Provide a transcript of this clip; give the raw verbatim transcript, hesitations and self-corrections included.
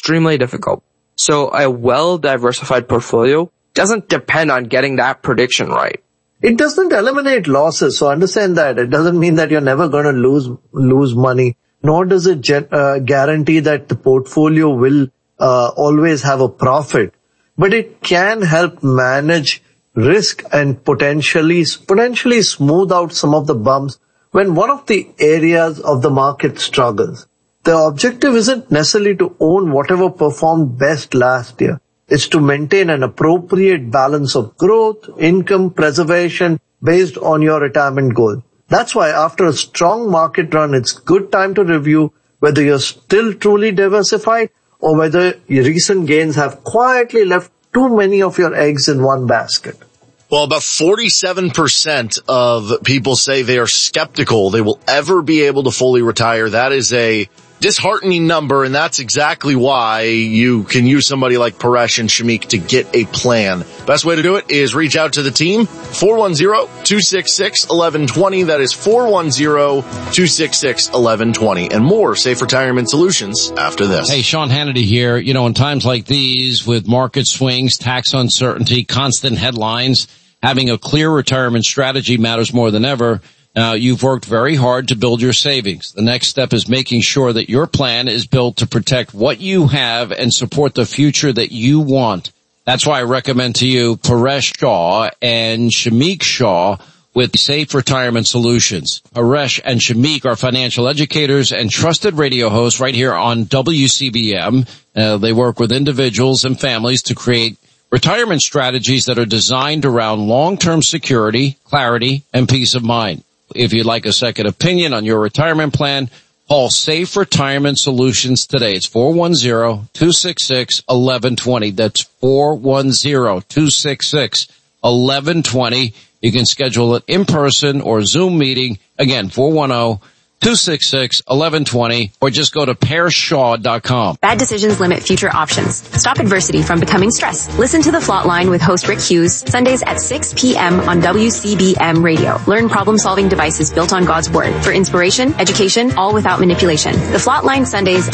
extremely difficult. So a well-diversified portfolio doesn't depend on getting that prediction right. It doesn't eliminate losses, so understand that. It doesn't mean that you're never going to lose lose money, nor does it ge- uh, guarantee that the portfolio will uh, always have a profit. But it can help manage risk and potentially potentially smooth out some of the bumps when one of the areas of the market struggles. The objective isn't necessarily to own whatever performed best last year. It's to maintain an appropriate balance of growth, income preservation based on your retirement goal. That's why after a strong market run, it's good time to review whether you're still truly diversified or whether your recent gains have quietly left too many of your eggs in one basket. Well, about forty-seven percent of people say they are skeptical they will ever be able to fully retire. That is a disheartening number, and that's exactly why you can use somebody like Paresh and Shamik to get a plan. Best way to do it is reach out to the team, four one zero, two six six, one one two zero. That is four one zero, two six six, one one two zero. And more Safe Retirement Solutions after this. Hey, Sean Hannity here. You know, in times like these, with market swings, tax uncertainty, constant headlines, having a clear retirement strategy matters more than ever. Now, you've worked very hard to build your savings. The next step is making sure that your plan is built to protect what you have and support the future that you want. That's why I recommend to you Paresh Shah and Shamik Shah with Safe Retirement Solutions. Paresh and Shamik are financial educators and trusted radio hosts right here on W C B M. Uh, they work with individuals and families to create retirement strategies that are designed around long-term security, clarity, and peace of mind. If you'd like a second opinion on your retirement plan, call Safe Retirement Solutions today. It's four one zero, two six six, one one two zero. That's four one zero, two six six, one one two zero. You can schedule it in person or Zoom meeting. Again, four one zero, two six six, one one two zero, or just go to paresh shaw dot com. Bad decisions limit future options. Stop adversity from becoming stress. Listen to The Flot Line with host Rick Hughes, Sundays at six p.m. on W C B M radio. Learn problem-solving devices built on God's Word for inspiration, education, all without manipulation. The Flot Line Sundays